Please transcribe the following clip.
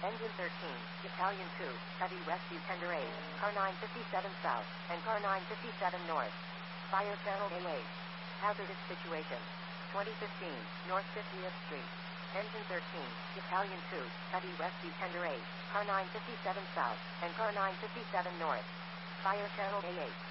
Engine 13, Italian 2, Heavy Rescue Tender 8, car 957 South, and car 957 North. Fire channel A8. Hazardous situation. 2015, North 50th Street. Engine 13, Italian 2, Heavy Rescue Tender 8, car 957 South, and car 957 North. Fire channel A8.